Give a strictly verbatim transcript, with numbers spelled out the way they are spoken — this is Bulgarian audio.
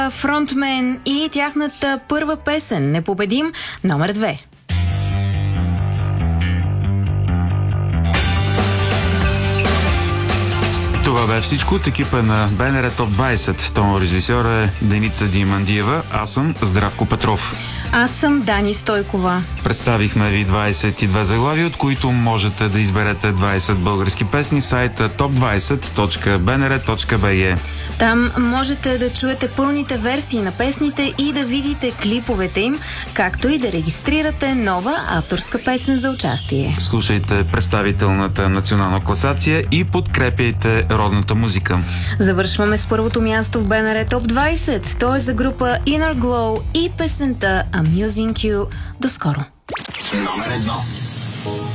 Фронтмен и тяхната първа песен "Непобедим", номер две. Това бе всичко от екипа на БНР Топ двайсет. Тонорежисьор е Деница Димандиева. Аз съм Здравко Петров. Аз съм Дани Стойкова. Представихме ви двайсет и две заглавия, от които можете да изберете двайсет български песни в сайта топ двайсет точка би ен ар точка би и. Там можете да чуете пълните версии на песните и да видите клиповете им, както и да регистрирате нова авторска песен за участие. Слушайте представителната национална класация и подкрепяйте родната музика. Завършваме с първото място в БНР Топ двайсет. То е за група Inner Glow и песента Amusing You. До скоро! Номер едно.